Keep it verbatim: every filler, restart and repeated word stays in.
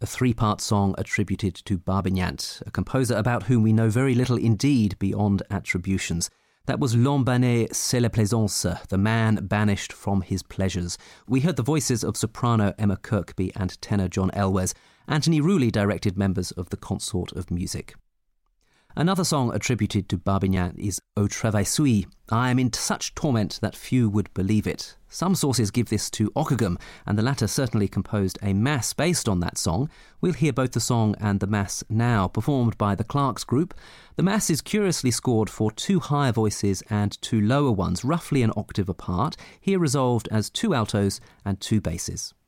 a three-part song attributed to Barbignat, a composer about whom we know very little indeed beyond attributions. That was L'homme banni, c'est la plaisance, the man banished from his pleasures. We heard the voices of soprano Emma Kirkby and tenor John Elwes. Anthony Rooley directed members of the Consort of Music. Another song attributed to Barbignat is Au travail suis. I am in such torment that few would believe it. Some sources give this to Ockeghem, and the latter certainly composed a mass based on that song. We'll hear both the song and the mass now, performed by the Clarks Group. The mass is curiously scored for two higher voices and two lower ones, roughly an octave apart, here resolved as two altos and two basses.